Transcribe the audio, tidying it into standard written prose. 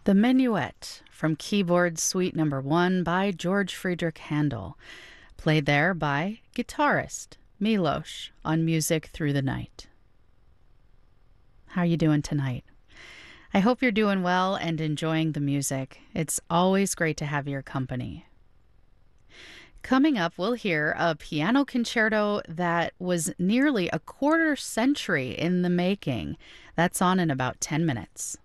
The Minuet from Keyboard Suite Number 1 by George Friedrich Handel, played there by guitarist Milos on Music Through the Night. How are you doing tonight? I hope you're doing well and enjoying the music. It's always great to have your company. Coming up, we'll hear a piano concerto that was nearly a quarter century in the making. That's on in about 10 minutes.